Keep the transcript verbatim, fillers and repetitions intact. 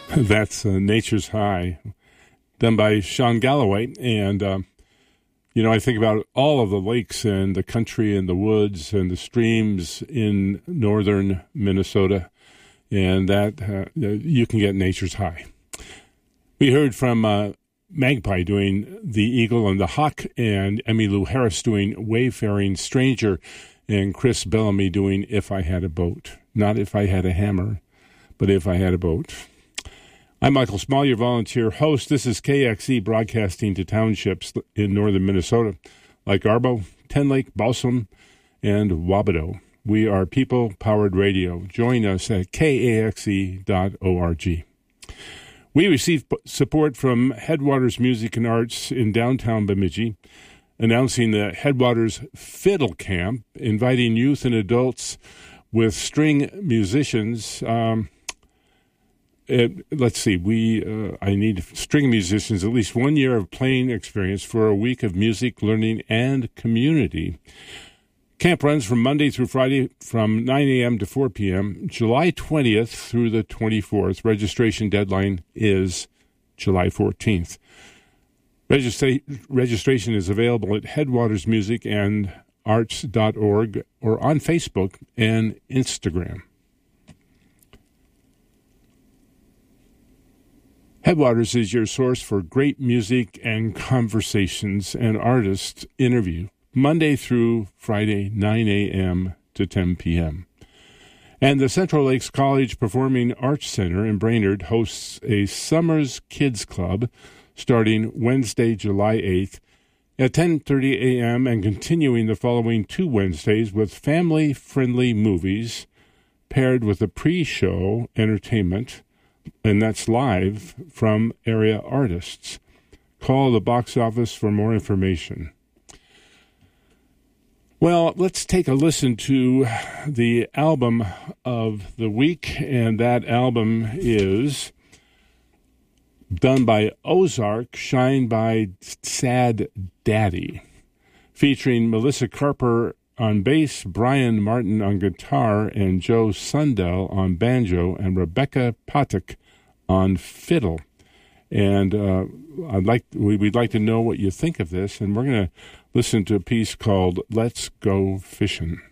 That's uh, Nature's High, done by Sean Galloway. And, uh, you know, I think about all of the lakes and the country and the woods and the streams in northern Minnesota, and that uh, you can get Nature's High. We heard from uh, Magpie doing The Eagle and the Hawk, and Emmylou Harris doing Wayfaring Stranger, and Chris Bellamy doing If I Had a Boat. Not If I Had a Hammer, but If I Had a Boat. I'm Michael Small, your volunteer host. This is K X E broadcasting to townships in northern Minnesota, like Arbo, Ten Lake, Balsam, and Wabidoux. We are people-powered radio. Join us at K A X E dot org. We receive support from Headwaters Music and Arts in downtown Bemidji, announcing the Headwaters Fiddle Camp, inviting youth and adults with string musicians. Um, it, let's see, we uh, I need string musicians at least one year of playing experience for a week of music, learning, and community. Camp runs from Monday through Friday from nine a.m. to four p.m., July twentieth through the twenty-fourth. Registration deadline is July fourteenth. Registra- registration is available at headwaters music and arts dot org or on Facebook and Instagram. Headwaters is your source for great music and conversations and artist interview, Monday through Friday, nine a.m. to ten p.m. And the Central Lakes College Performing Arts Center in Brainerd hosts a Summers Kids Club starting Wednesday, July eighth at ten thirty a.m. and continuing the following two Wednesdays with family-friendly movies paired with a pre-show entertainment, and that's live from area artists. Call the box office for more information. Well, let's take a listen to the album of the week, and that album is done by Ozark, Shine by Sad Daddy, featuring Melissa Carper on bass, Brian Martin on guitar, and Joe Sundell on banjo, and Rebecca Patek on fiddle. And uh, I'd like we, we'd like to know what you think of this, and we're going to listen to a piece called Let's Go Fishing.